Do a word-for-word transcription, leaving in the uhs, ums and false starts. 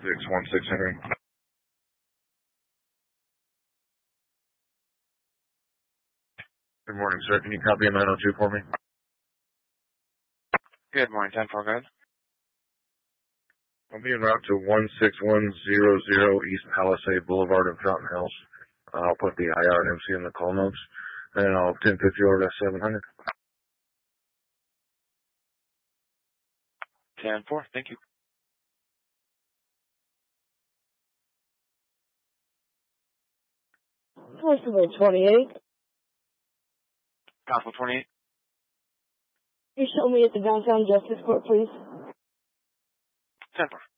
six one six Henry. Good morning, sir. Can you copy a nine oh two for me? Good morning, ten four, guys. I'll be en route to one six one zero zero East Palisade Boulevard in Fountain Hills. Uh, I'll put the I R and M C in the call notes, and I'll ten fifty over to seven hundred. ten four, thank you. Constable twenty-eight. Constable twenty-eight. Can you show me at the downtown justice court, please? ten four.